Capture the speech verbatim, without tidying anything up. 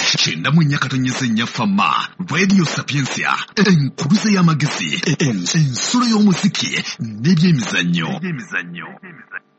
Kyenda mu nnya katonnyesa ennya Fama, Radio Sapiensia, enkuluze y'amagezi, ensulo y'omuziki n'ebyemizannyo.